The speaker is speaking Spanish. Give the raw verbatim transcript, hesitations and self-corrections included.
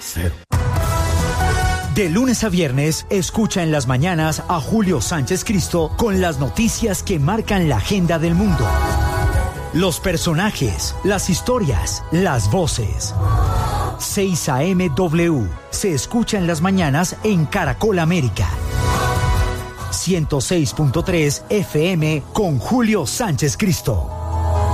Cero. De lunes a viernes, escucha en las mañanas a Julio Sánchez Cristo con las noticias que marcan la agenda del mundo. Los personajes, las historias, las voces. seis A M W se escucha en las mañanas en Caracol América. ciento seis punto tres F M con Julio Sánchez Cristo.